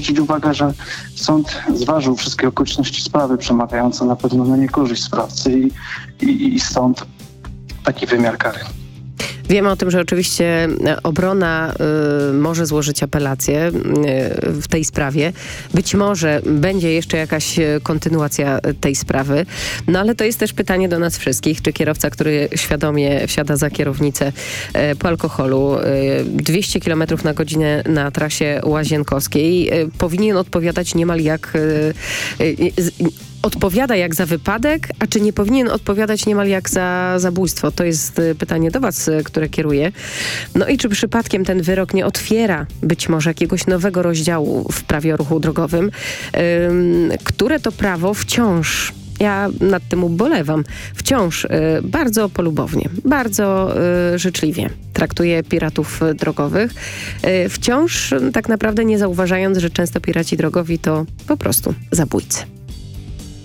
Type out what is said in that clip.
zwrócić uwagę, że sąd zważył wszystkie okoliczności sprawy, przemawiające na pewno na niekorzyść sprawcy i stąd taki wymiar kary. Wiemy o tym, że oczywiście obrona może złożyć apelację w tej sprawie. Być może będzie jeszcze jakaś kontynuacja tej sprawy. No ale to jest też pytanie do nas wszystkich. Czy kierowca, który świadomie wsiada za kierownicę po alkoholu 200 km na godzinę na trasie łazienkowskiej powinien odpowiadać niemal jak... Odpowiada jak za wypadek, a czy nie powinien odpowiadać niemal jak za zabójstwo? To jest pytanie do was, które kieruję. No i czy przypadkiem ten wyrok nie otwiera być może jakiegoś nowego rozdziału w prawie o ruchu drogowym, które to prawo wciąż, ja nad tym ubolewam, wciąż bardzo polubownie, bardzo życzliwie traktuje piratów drogowych, wciąż tak naprawdę nie zauważając, że często piraci drogowi to po prostu zabójcy.